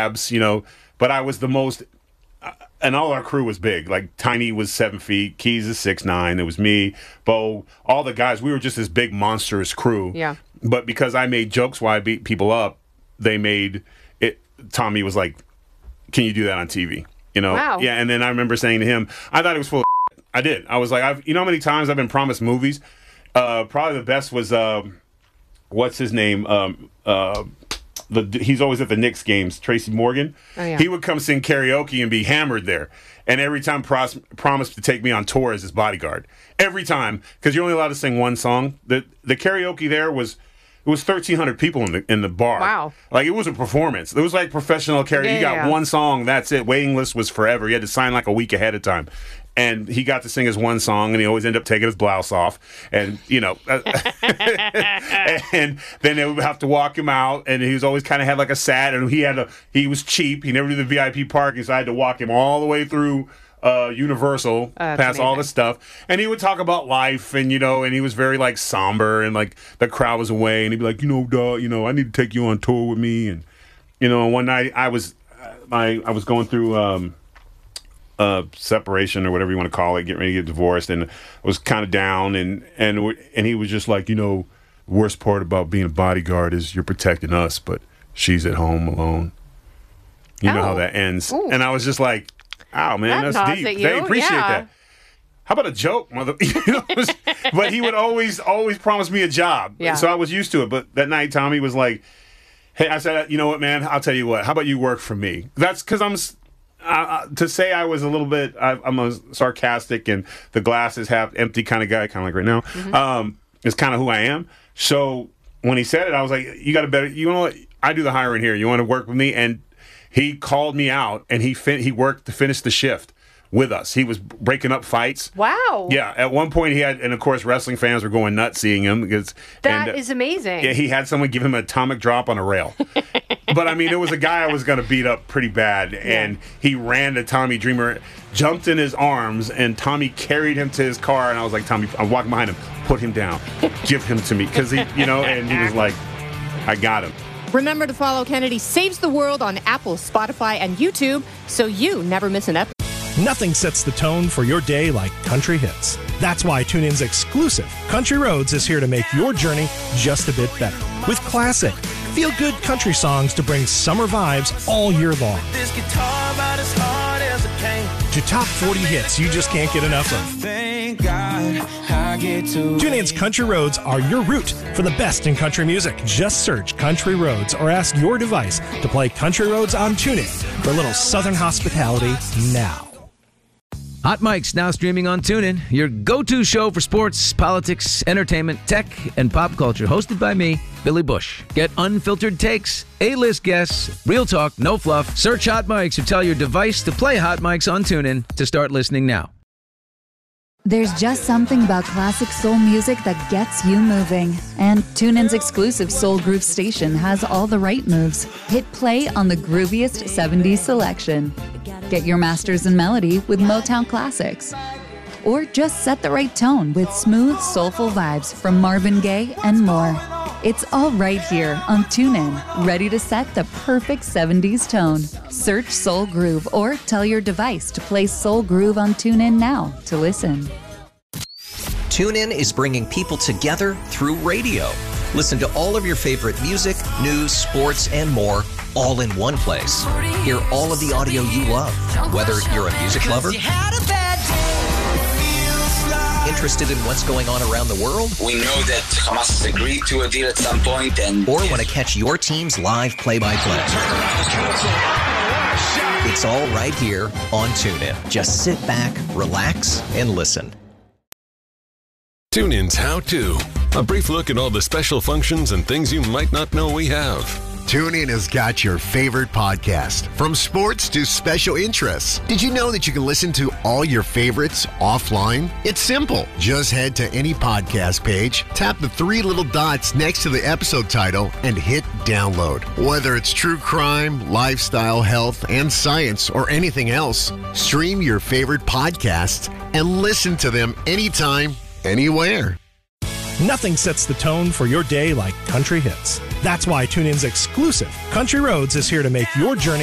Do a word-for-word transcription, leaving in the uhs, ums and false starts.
abs, you know, but I was the most, uh, and all our crew was big. Like Tiny was seven feet, Keys is six nine. It was me, Bo, all the guys. We were just this big monstrous crew. Yeah. But because I made jokes while I beat people up, they made it. Tommy was like, "Can you do that on T V?" You know? Wow. Yeah. And then I remember saying to him, I thought it was full of shit. I did. I was like, I've, you know how many times I've been promised movies? Uh, probably the best was, uh, what's his name? Um, uh, the he's always at the Knicks games. Tracy Morgan. Oh, yeah. He would come sing karaoke and be hammered there. And every time pros- promised to take me on tour as his bodyguard. Every time, because you're only allowed to sing one song. The the karaoke there was. It was thirteen hundred people in the in the bar. Wow. Like, it was a performance. It was like professional karaoke. Yeah, you got yeah. one song, that's it. Waiting list was forever. You had to sign like a week ahead of time. And he got to sing his one song, and he always ended up taking his blouse off. And, you know, and then they would have to walk him out, and he was always kind of had like a sad, and he had a, he was cheap. He never did the V I P parking, so I had to walk him all the way through Uh, Universal, Uh, past all amazing. the stuff, and he would talk about life, and you know, and he was very like somber, and like the crowd was away, and he'd be like, you know, dog, you know, I need to take you on tour with me, and you know, one night I was, I I was going through um, uh, separation or whatever you want to call it, getting ready to get divorced, and was kind of down, and and and he was just like, you know, the worst part about being a bodyguard is you're protecting us, but she's at home alone. You know Oh. how that ends, Ooh. and I was just like. Oh man, That that's gnaws deep. at They you, appreciate yeah. that. How about a joke, mother? You know, it was- but he would always, always promise me a job. Yeah. So I was used to it. But that night, Tommy was like, "Hey," I said, "You know what, man? I'll tell you what. How about you work for me?" That's because I'm. s- Uh, to say I was a little bit, I, I'm a sarcastic and the glass is half empty kind of guy, kind of like right now. Mm-hmm. Um, is kind of who I am. So when he said it, I was like, "You got to better. You know what? I do the hiring here. You want to work with me?" And he called me out, and he fin- he worked to finish the shift with us. He was breaking up fights. Wow. Yeah, at one point he had, and of course wrestling fans were going nuts seeing him because That and, uh, is amazing. Yeah, he had someone give him an atomic drop on a rail. But I mean, it was a guy I was going to beat up pretty bad, and he ran to Tommy Dreamer, jumped in his arms, and Tommy carried him to his car. And I was like, Tommy, I'm walking behind him, put him down, give him to me, because he, you know, and he was like, I got him. Remember to follow Kennedy Saves the World on Apple, Spotify, and YouTube so you never miss an episode. Nothing sets the tone for your day like country hits. That's why TuneIn's exclusive Country Roads is here to make your journey just a bit better. With classic, feel-good country songs to bring summer vibes all year long. This guitar about as hard as a cane. To top forty hits you just can't get enough of. Thank God I get to TuneIn's Country Roads are your route for the best in country music. Just search Country Roads or ask your device to play Country Roads on TuneIn for a little southern hospitality now. Hot Mic's now streaming on TuneIn, your go-to show for sports, politics, entertainment, tech, and pop culture. Hosted by me, Billy Bush. Get unfiltered takes, A-list guests, real talk, no fluff. Search Hot Mic's or tell your device to play Hot Mic's on TuneIn to start listening now. There's just something about classic soul music that gets you moving. And TuneIn's exclusive Soul Groove station has all the right moves. Hit play on the grooviest seventies selection. Get your masters in melody with Motown classics. Or just set the right tone with smooth, soulful vibes from Marvin Gaye and more. It's all right here on TuneIn, ready to set the perfect seventies tone. Search Soul Groove or tell your device to play Soul Groove on TuneIn now to listen. TuneIn is bringing people together through radio. Listen to all of your favorite music, news, sports, and more all in one place. Hear all of the audio you love, whether you're a music lover, interested in what's going on around the world, We know that Hamas has agreed to a deal at some point, and or want to catch your team's live play-by-play. It's all right here on TuneIn. Just sit back, relax, and listen. TuneIn's How To. A brief look at all the special functions and things you might not know we have. TuneIn has got your favorite podcast, from sports to special interests. Did you know that you can listen to all your favorites offline? It's simple. Just head to any podcast page, tap the three little dots next to the episode title, and hit download. Whether it's true crime, lifestyle, health, and science, or anything else, stream your favorite podcasts and listen to them anytime, anywhere. Nothing sets the tone for your day like country hits. That's why TuneIn's exclusive Country Roads is here to make your journey